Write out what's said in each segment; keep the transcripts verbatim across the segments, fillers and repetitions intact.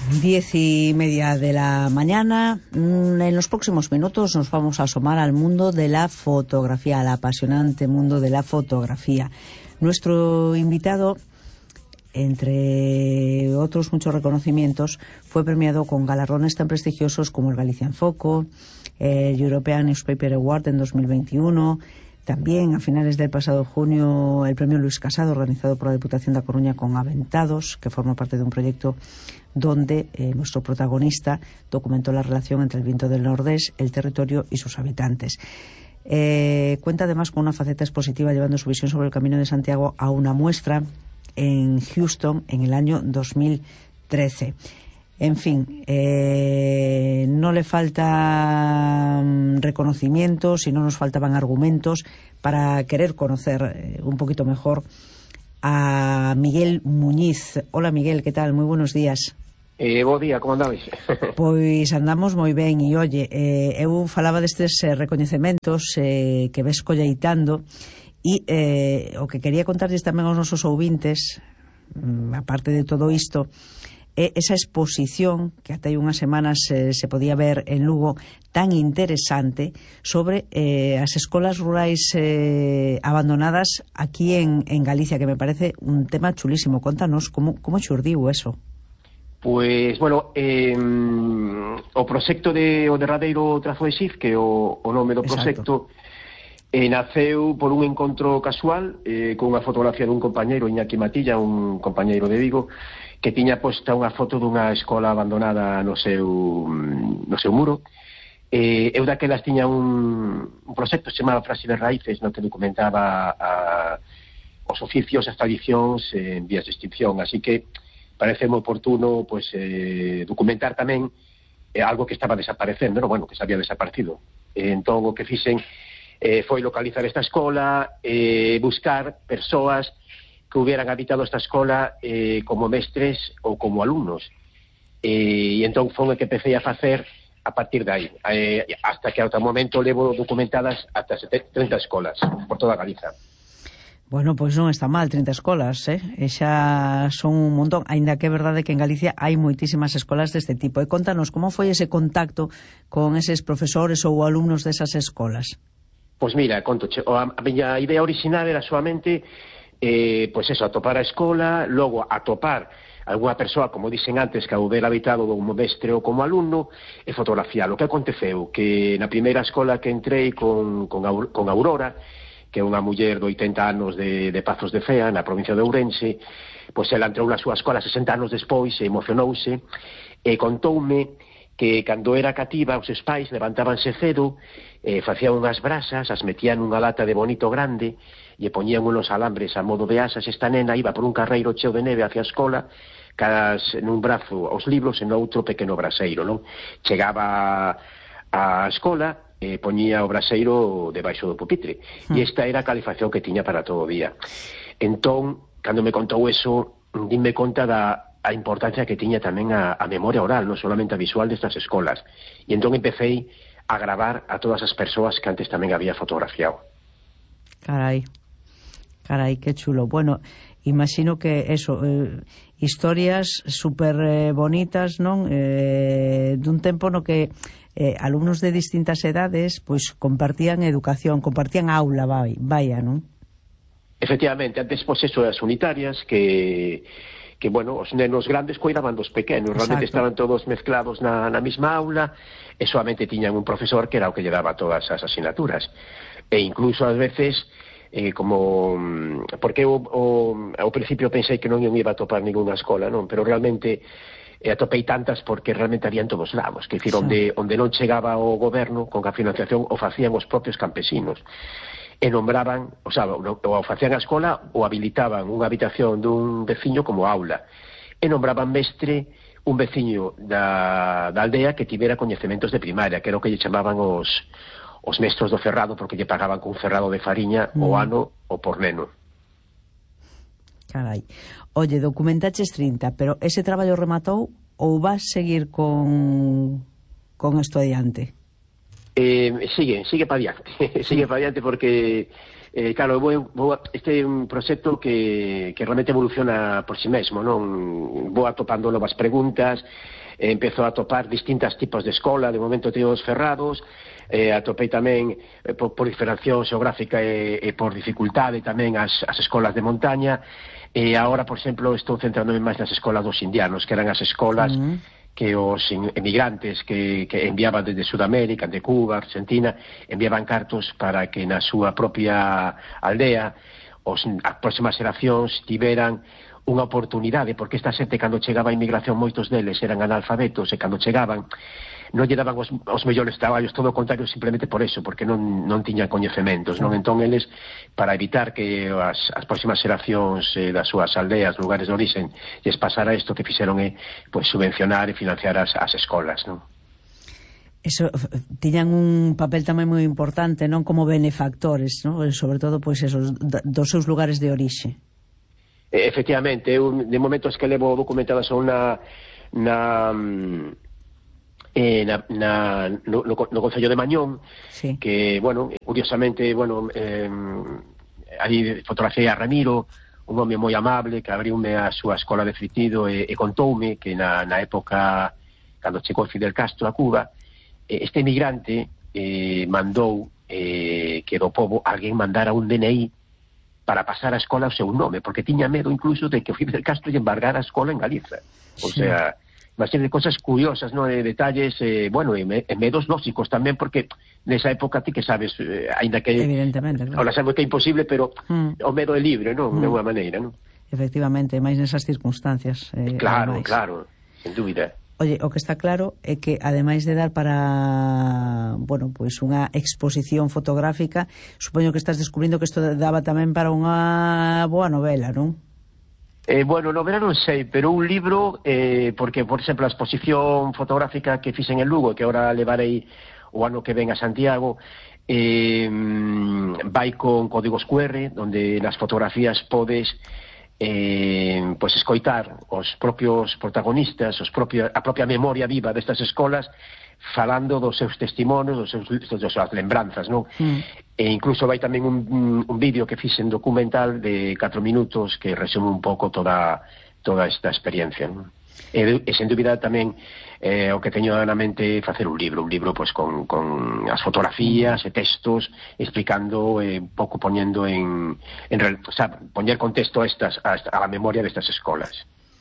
Diez y media de la mañana. En los próximos minutos nos vamos a asomar al mundo de la fotografía, al apasionante mundo de la fotografía. Nuestro invitado, entre otros muchos reconocimientos, fue premiado con galardones tan prestigiosos como el Galicia en Foco, el European Newspaper Award en dos mil veintiuno. También, a finales del pasado junio, el premio Luis Casado, organizado por la Diputación de A Coruña con Aventados, que forma parte de un proyecto donde eh, nuestro protagonista documentó la relación entre el viento del Nordés, el territorio y sus habitantes. Eh, cuenta además con una faceta expositiva, llevando su visión sobre el Camino de Santiago a una muestra en Houston en el año dos mil trece. En fin, eh, no le faltan reconocimientos y no nos faltaban argumentos para querer conocer eh, un poquito mejor a Miguel Muñiz. Hola, Miguel, ¿qué tal? Muy buenos días. Eh, bo día, como andades? Pois andamos moi ben, e oye, eh, eu falaba destes eh, recoñecementos eh, que ves colleitando, e eh, o que quería contarles tamén aos nosos ouvintes, mm, aparte de todo isto, é esa exposición que até hai unhas semanas eh, se podía ver en Lugo, tan interesante, sobre eh, as escolas rurais eh, abandonadas aquí en, en Galicia, que me parece un tema chulísimo. Contanos como, como xurdiu eso. Pois, bueno, eh, o proxecto de o derradeiro trazo de Xif, que é o, o nome do proxecto, eh, naceu por un encontro casual eh, con unha fotografía dun compañeiro, Iñaki Matilla, un compañeiro de Vigo, que tiña posta unha foto dunha escola abandonada no seu, no seu muro. Eh, eu daquelas tiña un, un proxecto chamado Frase de Raíces, no que documentaba a, os oficios, as tradicións en vías de extinción, así que pareceme oportuno pues, eh, documentar tamén eh, algo que estaba desaparecendo, no? Bueno, que se había desaparecido. Eh, entón, o que fixen eh, foi localizar esta escola, eh, buscar persoas que hubieran habitado esta escola eh, como mestres ou como alumnos. Eh, e entón foi o que empecé a facer a partir de aí. Eh, hasta que ao momento levo documentadas ata trinta escolas por toda Galiza. Bueno, pois non está mal, trinta escolas, eh? E xa son un montón, aínda que é verdade que en Galicia hai moitísimas escolas deste tipo. E contanos, como foi ese contacto con eses profesores ou alumnos desas escolas? Pois mira, contoche, a miña idea original era solamente eh, pois eso, atopar a escola, logo atopar algunha persoa, como dixen antes, que houbera habitado como mestre ou como alumno, e fotografiar. O que aconteceu? Que na primeira escola que entrei con, con, con Aurora, que é unha muller de oitenta anos de, de Pazos de Cea, na provincia de Ourense, pois ela entrou na súa escola sesenta anos despois e emocionouse, e contoume que cando era cativa os seus pais levantábanse cedo, eh, facían unhas brasas, as metían nunha lata de bonito grande e poñían unos alambres a modo de asas. Esta nena iba por un carreiro cheo de neve hacia a escola, cada nun brazo os libros e no outro pequeno braseiro, non? Chegaba á escola e poñía o braseiro debaixo do pupitre. Mm. E esta era a calefacción que tiña para todo o día. Entón, cando me contou eso, dime conta da a importancia que tiña tamén a, a memoria oral, non solamente a visual destas escolas. E entón empecé a gravar a todas as persoas que antes tamén había fotografiado. Carai, carai, que chulo. Bueno, imagino que eso, eh, historias super eh, bonitas, non? Eh, dun tempo no que eh, alumnos de distintas edades pois compartían educación, compartían aula, vai, vaya, non? Efectivamente, antes pois eso, as unitarias que que, bueno, os nenos grandes cuidaban dos pequenos. Realmente estaban todos mezclados na, na mesma aula e solamente tiñan un profesor que era o que lle daba todas as asignaturas. E incluso ás veces, eh, como... Porque eu o, ao principio pensei que non iba a topar ninguna escola, non? Pero realmente eh, atopei tantas porque realmente había en todos lados. Que dicir, sí. onde, onde non chegaba o goberno con a financiación o facían os propios campesinos. E nombraban, o sea, ou facían a escola ou habilitaban unha habitación dun veciño como aula. E nombraban mestre un veciño da, da aldea que tivera coñecementos de primaria, que era o que lle chamaban os, os mestros do ferrado, porque lle pagaban cun ferrado de fariña mm. o ano ou por neno. Carai. Oye, documentaches trinta, pero ese traballo rematou ou vas seguir con, con esto adiante? Eh, sigue, sigue para adiante, sigue para adiante porque eh, claro, vou, vou, este é un proxecto que, que realmente evoluciona por si mesmo, non? Vou atopando novas preguntas, eh, empezo a atopar distintos tipos de escola, de momento teos ferrados, eh, atopei tamén eh, por, por diferenciación xeográfica e, e por dificultade tamén as, as escolas de montaña, e agora, por exemplo, estou centrándome máis nas escolas dos indianos, que eran as escolas mm. que os emigrantes que, que enviaban desde Sudamérica, de Cuba, Argentina, enviaban cartos para que na súa propia aldea os, as próximas xeracións tiveran unha oportunidade, porque esta xente, cando chegaba a inmigración, moitos deles eran analfabetos, e cando chegaban non lle daban os, os mellores traballos, todo o contrario, simplemente por eso, porque non, non tiñan coñecementos, non? Entón, eles, para evitar que as, as próximas xeracións eh, das súas aldeas, lugares de orixen, lles pasara isto, que fixeron é, pues, subvencionar e financiar as, as escolas, non? Eso, tiñan un papel tamén moi importante, non? Como benefactores, non? Sobre todo, pois, pues, esos, dos seus lugares de orixe. Eh, efectivamente, eu, de momentos que levo documentadas son na... na Eh, na, na, no, no, no Concello de Mañón, sí. Que, bueno, curiosamente, bueno, eh, aí fotografía a Ramiro, un home moi amable que abriume a súa escola de fritido e, e contoume que na, na época cando chegou Fidel Castro a Cuba, eh, este emigrante eh, mandou eh, que do pobo alguén mandara un D N I para pasar a escola ao seu nome, porque tiña medo incluso de que Fidel Castro lle embargara a escola en Galiza. O sí. sea, unha serie de cosas curiosas, ¿no? De detalles, eh, bueno, e, me, e medos lógicos tamén, porque nesa época ti que sabes, eh, ainda que evidentemente, claro. Ahora sabemos que é imposible, pero mm. o medo é libre, non? Mm. De unha maneira, non? Efectivamente, máis nesas circunstancias. Eh, claro, ademais. claro, sen dúbida. Oye, o que está claro é que, ademais de dar para, bueno, pois unha exposición fotográfica, supoño que estás descubrindo que isto daba tamén para unha boa novela, non? Eh, bueno, novela non sei, pero un libro, eh, porque, por exemplo, a exposición fotográfica que fixen en Lugo, que agora levarei o ano que ven a Santiago, eh, vai con códigos Q R, donde nas fotografías podes eh, pues escoitar os propios protagonistas, os propia, a propia memoria viva destas escolas, falando dos seus testimonios, dos seus, dos seus lembranzas, non? Mm. E incluso vai tamén un, un, un vídeo que fixen documental de catro minutos que resume un pouco toda toda esta experiencia, non? E, e sen dúbida tamén eh, o que teño na mente facer un libro, un libro pues con, con as fotografías e textos explicando, eh, un pouco poñendo en, en o sea, poñer contexto a estas a, a la memoria destas escolas.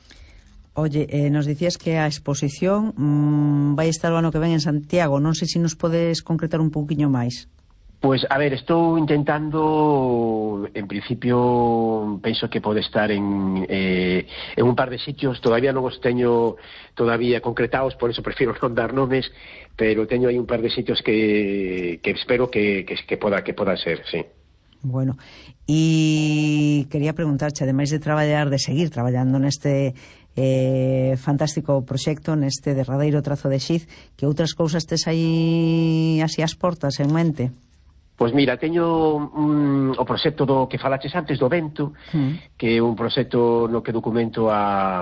Oye, eh, nos dicías que a exposición mmm, vai estar o ano que ven en Santiago. Non sei se nos podes concretar un pouquiño máis. Pues, a ver, estou intentando, en principio, penso que pode estar en, eh, en un par de sitios, todavía non os teño todavía concretados, por eso prefiero non dar nomes, pero teño aí un par de sitios que, que espero que, que, que, poda, que poda ser, sí. Bueno, e quería preguntarche, ademais de traballar, de seguir traballando neste eh, fantástico proxecto, neste derradeiro trazo de Xiz, que outras cousas tes aí así as portas en mente? Pois mira, teño um, o proxecto do que falaches antes, do vento, mm. que é un proxecto no que documento a,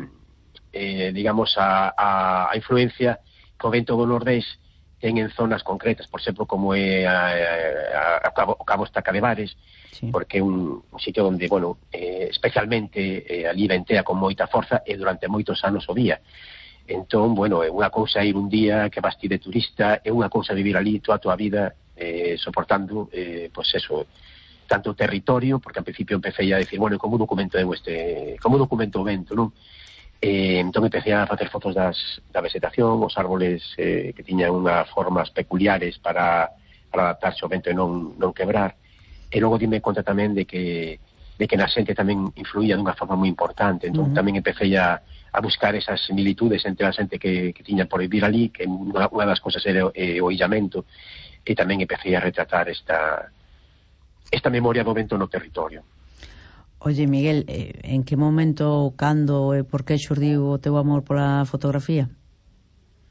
eh, digamos, a, a, a influencia que o vento do Nordés ten en zonas concretas, por exemplo, como é a, a, a Cabo, o Cabo Estaca de Bares, sí. Porque é un, un sitio onde, bueno, eh, especialmente eh, ali ventea con moita forza e durante moitos anos o día. Entón, bueno, é unha cousa ir un día que vas ti de turista, é unha cousa vivir ali toda a tua vida, Eh, soportando, eh, pues eso, tanto o territorio, porque ao principio empecé a decir, bueno, como documento eu este, como documento o vento, non? Eh, entón empecé a facer fotos das, da vegetación, os árboles eh, que tiñan unhas formas peculiares para, para adaptarse ao vento e non, non quebrar, e logo dime conta tamén de que de que na xente tamén influía dunha forma moi importante, entón uh-huh. tamén empecé a, a buscar esas similitudes entre a xente que, que tiña por vivir ali, que unha, unha das cosas era eh, o illamento, e tamén empecé a retratar esta esta memoria do vento no territorio. Oye, Miguel, en que momento, cando e por que xurdiu o teu amor pola fotografía?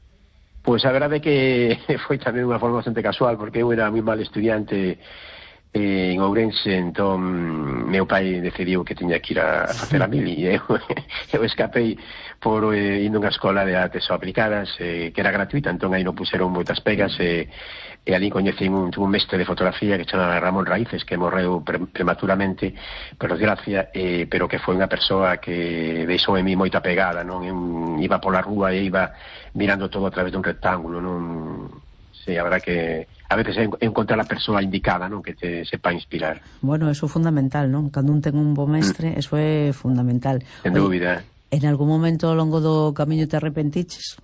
Pois a verdade é que foi tamén unha forma bastante casual, porque eu era moi mal estudiante en Ourense, entón meu pai decidiu que tiña que ir a facer a mili e eu, eu escapei por eh, indo a unha escola de artes aplicadas eh, que era gratuita, entón aí non puseron moitas pegas e, e ali coñecín un, un mestre de fotografía que chama Ramón Raíces, que morreu pre prematuramente por desgracia, eh, pero que foi unha persoa que deixou en mí moita pegada, non? Eu iba pola rúa e iba mirando todo a través dun rectángulo, non? Sí, a verdad que a veces encontrar a persoa indicada, non, que te sepa inspirar. Bueno, eso é fundamental, non? Cando un ten un bo mestre, mm. eso é fundamental. En dúbida. En algún momento ao longo do camiño te arrepentiches?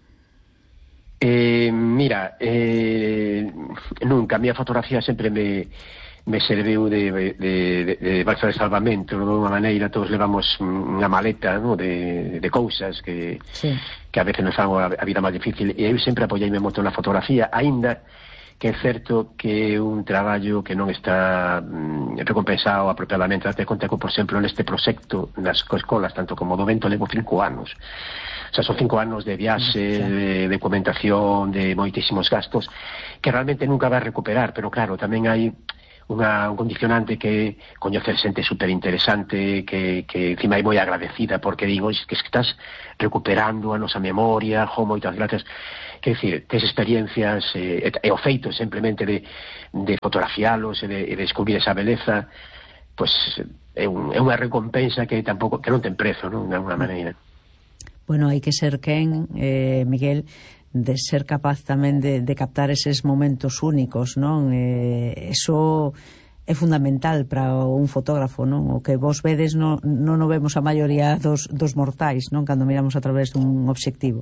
Eh, mira, eh, nunca. A miña fotografía sempre me, me serviu de, de, de, de balsa de salvamento, de unha maneira. Todos levamos unha maleta, no, de, de cousas que, sí. que a veces nos fan a, a vida máis difícil, e eu sempre apoiei-me moito na fotografía, aínda que é certo que é un traballo que non está mm, recompensado apropiadamente. Date conta que, por exemplo, neste proxecto nas escolas, tanto como do vento, levo cinco anos. O sea, son cinco anos de viaxe, de, de documentación, de moitísimos gastos, que realmente nunca vai recuperar, pero claro, tamén hai unha, un condicionante que coñecer xente super interesante, que, que encima é moi agradecida, porque digo, es que estás recuperando a nosa memoria, jo, moitas gracias. Quer dicir, tes experiencias eh, e o feito simplemente de, de fotografialos e de, de descubrir esa beleza, pues é, un, é unha recompensa que tampouco, que non ten prezo, non, de alguna maneira. Bueno, hai que ser quen, eh, Miguel, de ser capaz tamén de, de captar eses momentos únicos, non? Eh, eso é fundamental para un fotógrafo, non? O que vos vedes non, non o vemos a maioría dos, dos mortais, non? Cando miramos a través dun obxectivo.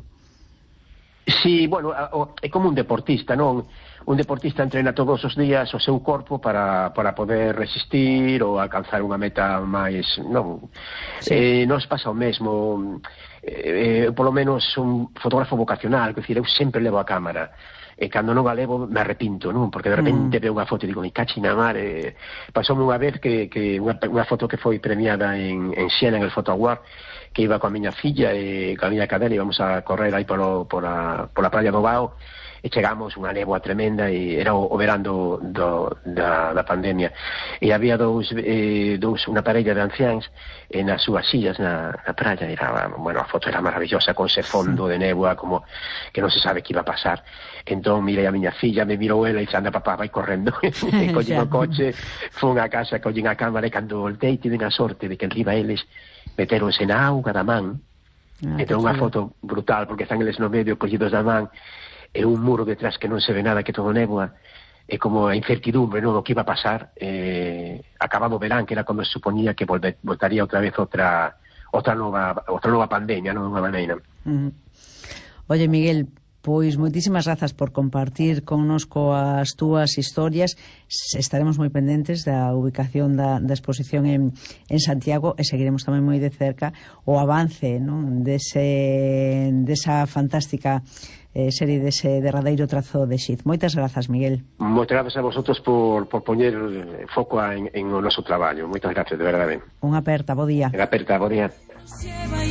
Sí, bueno, é como un deportista, non? Un deportista entrena todos os días o seu corpo para, para poder resistir ou alcanzar unha meta máis, non? Sí. Eh, nos pasa o mesmo, eh, polo menos un fotógrafo vocacional, que decir, eu sempre levo a cámara, e cando non a levo me arrepinto, non? Porque de repente mm. veo unha foto e digo, me cachi na mar, eh, pasoume unha vez que, que unha, unha foto que foi premiada en, en Siena, en el Photo Award, que iba coa miña filla e coa miña cadena, íbamos a correr aí polo, pola, pola praia do Bao, e chegamos unha néboa tremenda, e era o, o verán do, do, da, da pandemia, e había dous, eh, dous unha parella de anciáns eh, nas súas sillas na, na praia, e era, bueno, a foto era maravillosa, con ese fondo de néboa como que non se sabe que iba a pasar. Entón mirei a miña filla, me mirou ela e dixo, anda papá, vai correndo. E collín o coche, fun a casa, collín a cámara, e cando voltei tive a sorte de que enriba eles meteronse na auga da man, ah, e ten unha foto brutal, porque están eles no medio collidos da man, e un muro detrás que non se ve nada, que todo néboa, e como a incertidumbre, non, do que iba a pasar. Eh, acabado o verán, que era cando se suponía que volve, voltaría outra vez outra outra nova outra nova pandemia, non, de unha maneira. Uh-huh. Oye, Miguel, pois moitísimas grazas por compartir connosco as túas historias. Estaremos moi pendentes da ubicación da, da exposición en, en Santiago, e seguiremos tamén moi de cerca o avance, non, dese, desa fantástica eh, serie, dese derradeiro trazo de Xid. Moitas grazas, Miguel. Moitas grazas a vosotros por, por poñer foco en, en o noso traballo. Moitas grazas, de verdade. Unha aperta, bo día. Unha aperta, bo día.